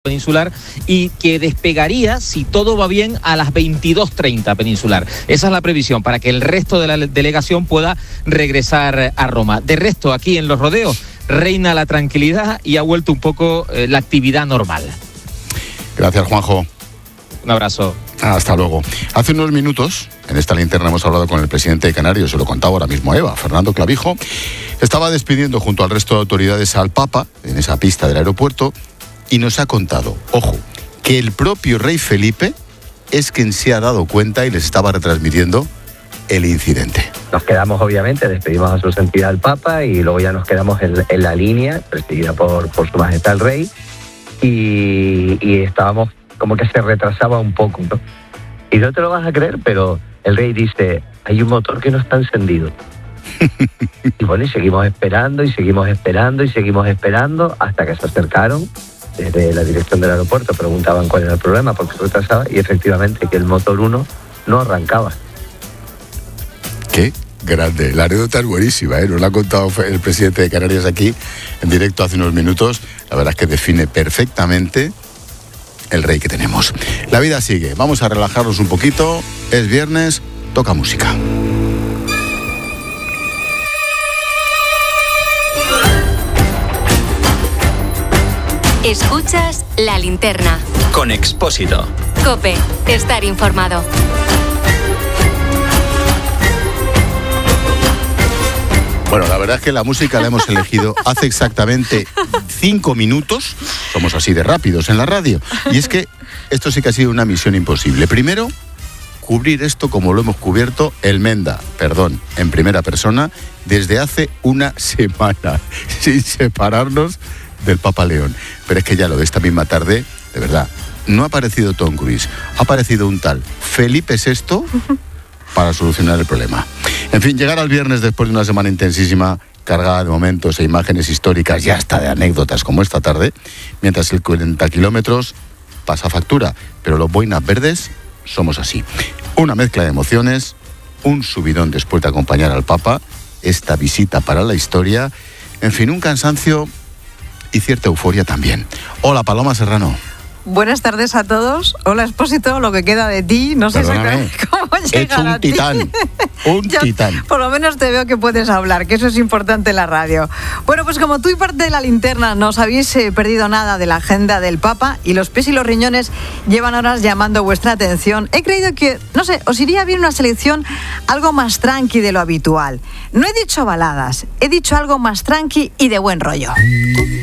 peninsular y que despegaría, si todo va bien, a las 22:30 peninsular. Esa es la previsión para que el resto de la delegación pueda regresar a Roma. De resto, aquí en Los Rodeos reina la tranquilidad y ha vuelto un poco la actividad normal. Gracias, Juanjo. Un abrazo. Hasta luego. Hace unos minutos, en esta linterna hemos hablado con el presidente de Canarias, se lo contaba ahora mismo a Eva, Fernando Clavijo. Estaba despidiendo junto al resto de autoridades al Papa en esa pista del aeropuerto y nos ha contado, ojo, que el propio rey Felipe es quien se ha dado cuenta y les estaba retransmitiendo el incidente. Nos quedamos, obviamente, despedimos a su santidad el Papa y luego ya nos quedamos en la línea, presidida por su majestad el rey, y estábamos como que se retrasaba un poco, ¿no? Y no te lo vas a creer, pero el rey dice, hay un motor que no está encendido. Y bueno, y seguimos esperando, y seguimos esperando, y seguimos esperando, hasta que se acercaron desde la dirección del aeropuerto, preguntaban cuál era el problema, por qué se retrasaba, y efectivamente que el motor 1 no arrancaba. Qué grande, la anécdota es buenísima, ¿eh? Nos la ha contado el presidente de Canarias aquí, en directo hace unos minutos. La verdad es que define perfectamente el rey que tenemos. La vida sigue, vamos a relajarnos un poquito, es viernes, toca música. Escuchas La Linterna. Con Expósito. COPE, estar informado. Bueno, la verdad es que la música la hemos elegido hace exactamente 5 minutos. Somos así de rápidos en la radio. Y es que esto sí que ha sido una misión imposible. Primero, cubrir esto como lo hemos cubierto en primera persona, desde hace una semana, sin separarnos del Papa León. Pero es que ya lo de esta misma tarde, de verdad, no ha aparecido Tom Cruise, ha aparecido un tal Felipe VI para solucionar el problema. En fin, llegar al viernes después de una semana intensísima, cargada de momentos e imágenes históricas y hasta de anécdotas como esta tarde, mientras el 40 kilómetros pasa factura, pero los boinas verdes somos así. Una mezcla de emociones, un subidón después de acompañar al Papa, esta visita para la historia, en fin, un cansancio y cierta euforia también. Hola, Paloma Serrano. Buenas tardes a todos. Hola, Expósito, lo que queda de ti. No sé exactamente cómo llegar a ti. Un titán. Por lo menos te veo que puedes hablar, que eso es importante en la radio. Bueno, pues como tú y parte de la linterna no os habéis perdido nada de la agenda del Papa y los pies y los riñones llevan horas llamando vuestra atención, he creído que, no sé, os iría bien una selección algo más tranqui de lo habitual. No he dicho baladas, he dicho algo más tranqui y de buen rollo.